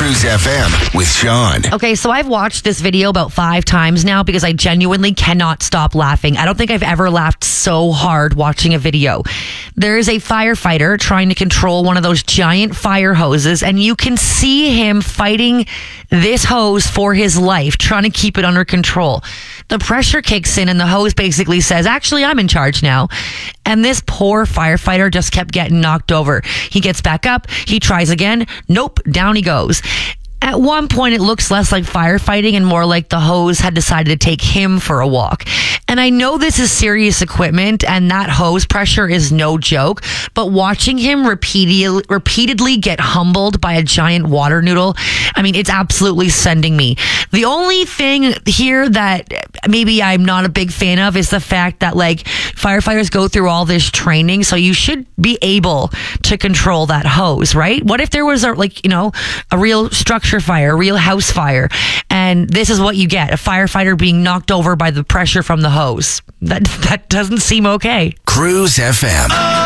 Cruise FM with Sean. Okay, so I've watched this video about 5 times now because I genuinely cannot stop laughing. I don't think I've ever laughed so hard watching a video. There is a firefighter trying to control one of those giant fire hoses, and you can see him fighting this hose for his life, trying to keep it under control. The pressure kicks in and the hose basically says, actually, I'm in charge now. And this poor firefighter just kept getting knocked over. He gets back up. He tries again. Nope. Down he goes. At one point, it looks less like firefighting and more like the hose had decided to take him for a walk. And I know this is serious equipment and that hose pressure is no joke, but watching him repeatedly get humbled by a giant water noodle, I mean, it's absolutely sending me. The only thing here that maybe I'm not a big fan of is the fact that, like, firefighters go through all this training, so you should be able to control that hose, right? What if there was a real structure fire, a real house fire, and this is what you get, a firefighter being knocked over by the pressure from the hose? That doesn't seem okay. Cruise FM.